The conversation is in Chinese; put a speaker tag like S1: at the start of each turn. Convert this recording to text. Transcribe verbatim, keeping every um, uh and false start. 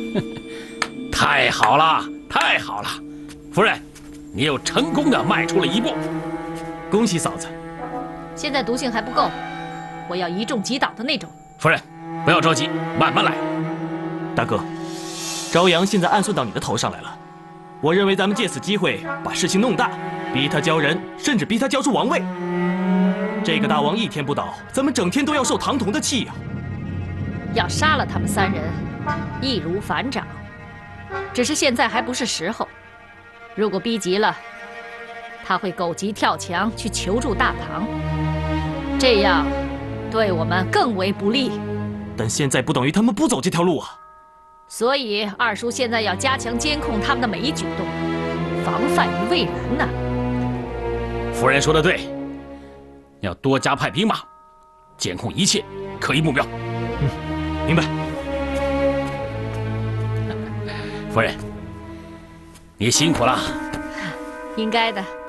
S1: 太好了，太好了，夫人，你又成功的迈出了一步，
S2: 恭喜嫂子。
S3: 现在毒性还不够，我要一中击倒的那种。
S1: 夫人，不要着急，慢慢来。
S2: 大哥，朝阳现在暗算到你的头上来了，我认为咱们借此机会把事情弄大，逼他交人，甚至逼他交出王位。这个大王一天不倒，咱们整天都要受唐统的气呀、
S3: 啊。要杀了他们三人，易如反掌。只是现在还不是时候。如果逼急了，他会狗急跳墙去求助大唐，这样对我们更为不利。
S2: 但现在不等于他们不走这条路啊。
S3: 所以二叔现在要加强监控他们的每一举动，防范于未然呢。
S1: 夫人说的对，要多加派兵马，监控一切可疑目标。
S2: 嗯，明白。
S1: 夫人，你辛苦了。
S3: 应该的。